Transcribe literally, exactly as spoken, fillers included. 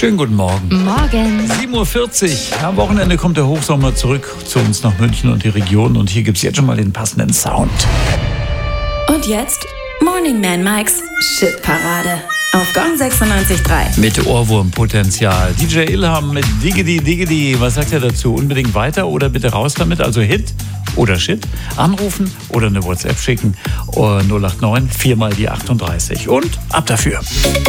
Schönen guten Morgen. Morgen. sieben Uhr vierzig. Am Wochenende kommt der Hochsommer zurück zu uns nach München und die Region. Und hier gibt es jetzt schon mal den passenden Sound. Und jetzt Morning Man Mikes Shitparade auf Gong sechsundneunzig Komma drei. Mit Ohrwurmpotenzial. D J Ilham mit Diggity Diggity. Was sagt er dazu? Unbedingt weiter oder bitte raus damit? Also Hit oder Shit. Anrufen oder eine WhatsApp schicken. null acht neun, vier mal die achtunddreißig. Und ab dafür.